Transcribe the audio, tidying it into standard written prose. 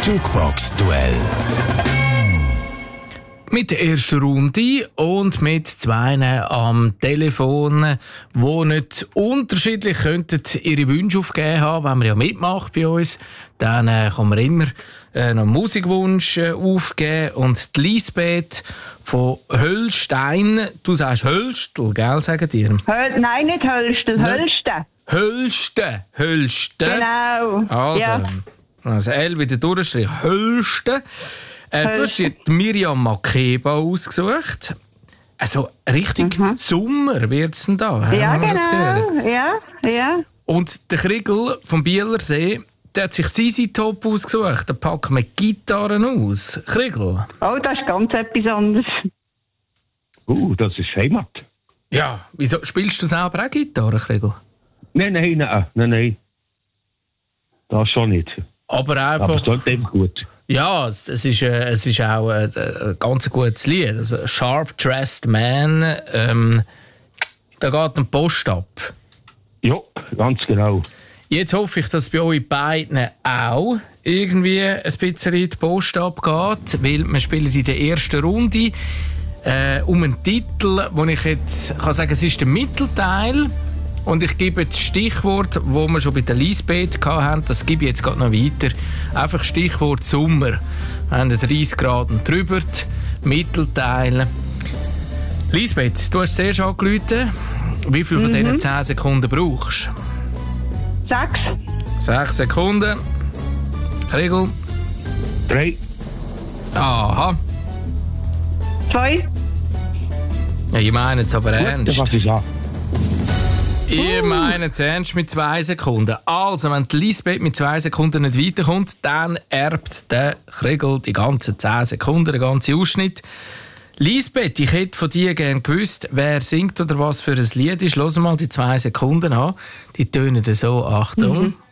Jukebox-Duell. Mit der ersten Runde und mit zwei am Telefon, die nicht unterschiedlich könnten ihre Wünsche aufgeben haben. Wenn man ja mitmacht bei uns, dann kann man immer noch einen Musikwunsch aufgeben. Und die Lisbeth von Höllstein, du sagst Höllstel, gell, sagen dir? Nein, nicht Höllstel, Höllsten. Höllsten. Genau. Also, ja. Also L wieder durchstrich. Höllsten. Du hast dir die Miriam Makeba ausgesucht. Also richtig Sommer wird es denn da. Ja, haben wir das genau. gehört? Ja. Und der Kriegel vom Bielersee, der hat sich Sisi Top ausgesucht. Da packen wir Gitarren aus. Kriegel. Oh, das ist ganz etwas anderes. Das ist Heimat. Ja, wieso spielst du selber auch Gitarre, Kriegel? Nein. Das schon nicht. Aber einfach... Aber es klingt eben gut. Ja, es ist auch ein ganz gutes Lied. Also, Sharp Dressed Man, da geht ein Post ab. Ja, ganz genau. Jetzt hoffe ich, dass bei euch beiden auch irgendwie ein bisschen die Post abgeht, weil wir spielen in der ersten Runde um einen Titel, wo ich jetzt kann sagen, es ist der Mittelteil. Und ich gebe das Stichwort, das wir schon bei der Lisbeth hatten, das gebe ich jetzt gerade noch weiter. Einfach Stichwort Sommer. Wir haben 30 Grad und drüber, Mittelteil. Lisbeth, du hast zuerst angerufen. Wie viel von diesen 10 Sekunden brauchst du? 6 Sekunden. Regel? 3. Aha. 2. Ja, ich meine es aber ernst. Was ist an? Ihr meint es ernst mit 2 Sekunden. Also, wenn die Lisbeth mit 2 Sekunden nicht weiterkommt, dann erbt der Kriegel die ganzen 10 Sekunden, den ganzen Ausschnitt. Lisbeth, ich hätte von dir gerne gewusst, wer singt oder was für ein Lied ist. Hör mal die 2 Sekunden an. Die tönen so. Achtung.